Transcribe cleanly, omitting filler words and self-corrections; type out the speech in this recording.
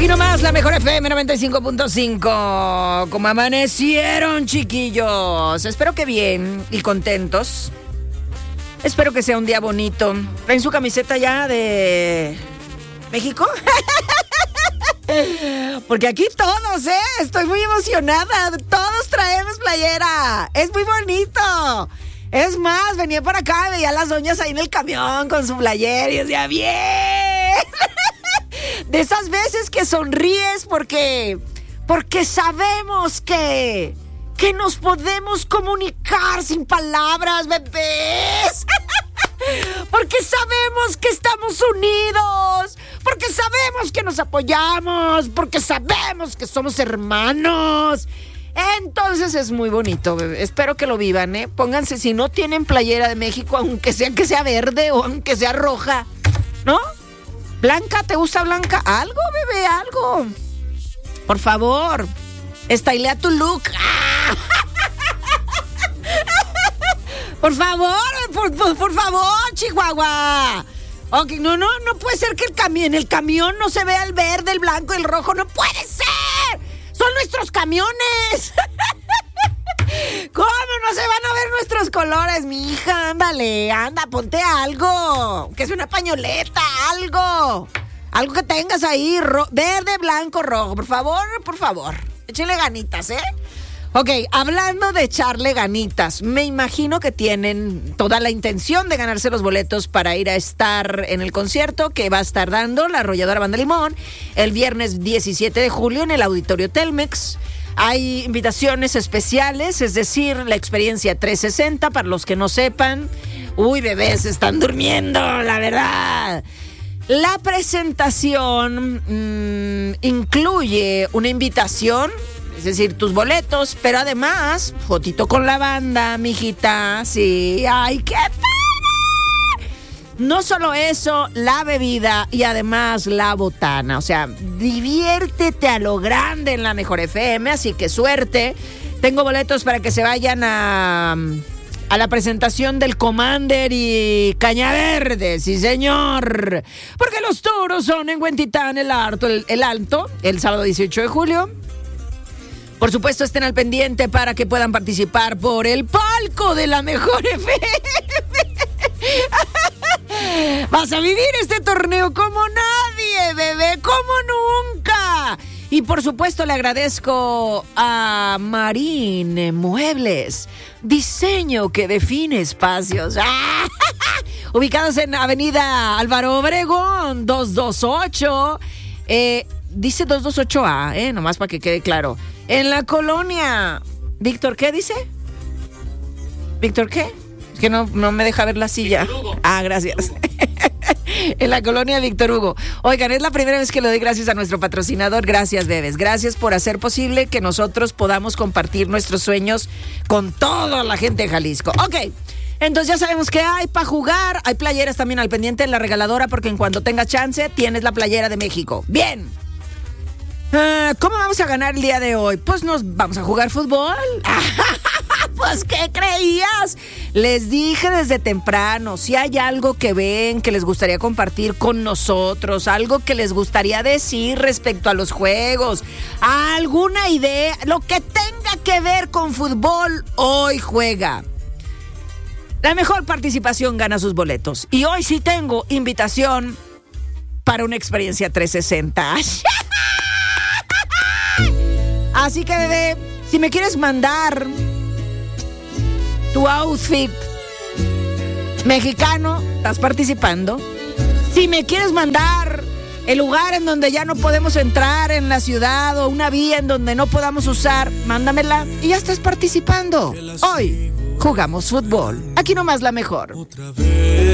Aquí nomás la mejor FM 95.5. ¿Cómo amanecieron, chiquillos? Espero que bien y contentos. Espero que sea un día bonito. ¿Traen su camiseta ya de México? Porque aquí todos, estoy muy emocionada. Todos traemos playera. Es muy bonito. Es más, venía por acá y veía a las doñas ahí en el camión con su playera y decía, ¡bien! De esas veces que sonríes porque sabemos que nos podemos comunicar sin palabras, bebés. Porque sabemos que estamos unidos, porque sabemos que nos apoyamos, porque sabemos que somos hermanos. Entonces es muy bonito, bebé. Espero que lo vivan, Pónganse, si no tienen playera de México, aunque sea verde o aunque sea roja, ¿no? Blanca, ¿te gusta blanca? Algo, bebé, algo. Por favor, estylea tu look. Por favor, por favor, Chihuahua. Ok, no puede ser que en el camión no se vea el verde, el blanco y el rojo. ¡No puede ser! ¡Son nuestros camiones! ¿Cómo no se van a ver nuestros colores, mija? Ándale, ponte algo. Que es una pañoleta, algo. Algo que tengas ahí, verde, blanco, rojo. Por favor. Échenle ganitas, Ok, hablando de echarle ganitas, me imagino que tienen toda la intención de ganarse los boletos para ir a estar en el concierto que va a estar dando la Arrolladora Banda Limón el viernes 17 de julio en el Auditorio Telmex. Hay invitaciones especiales, es decir, la experiencia 360, para los que no sepan. Uy, bebés, están durmiendo, la verdad. La presentación incluye una invitación, es decir, tus boletos, pero además, fotito con la banda, mijita, sí, ¡ay, qué padre! No solo eso, la bebida y además la botana, o sea, diviértete a lo grande en la mejor FM, así que suerte. Tengo boletos para que se vayan a la presentación del Commander y Caña Verde, sí señor, porque los toros son en Huentitán, el Alto, el sábado 18 de julio. Por supuesto, estén al pendiente para que puedan participar por el palco de la mejor FM. Vas a vivir este torneo como nadie, bebé, como nunca. Y por supuesto le agradezco a Marine Muebles, diseño que define espacios. Ubicados en Avenida Álvaro Obregón, 228. Dice 228A, nomás para que quede claro. En la colonia. ¿Víctor qué dice? ¿Víctor qué? Es que no me deja ver la silla. Gracias. En la colonia Víctor Hugo. Oigan, es la primera vez que le doy gracias a nuestro patrocinador. Gracias, bebés. Gracias por hacer posible que nosotros podamos compartir nuestros sueños con toda la gente de Jalisco. Ok, entonces ya sabemos que hay para jugar. Hay playeras también al pendiente en la regaladora, porque en cuanto tengas chance, tienes la playera de México. Bien. ¿Cómo vamos a ganar el día de hoy? Pues nos vamos a jugar fútbol. Pues, ¿qué creías? Les dije desde temprano, si hay algo que ven que les gustaría compartir con nosotros, algo que les gustaría decir respecto a los juegos, alguna idea, lo que tenga que ver con fútbol, hoy juega. La mejor participación gana sus boletos. Y hoy sí tengo invitación para una experiencia 360. Así que, bebé, si me quieres mandar tu outfit mexicano, estás participando. Si me quieres mandar el lugar en donde ya no podemos entrar en la ciudad o una vía en donde no podamos usar, mándamela y ya estás participando. Hoy jugamos fútbol. Aquí nomás la mejor.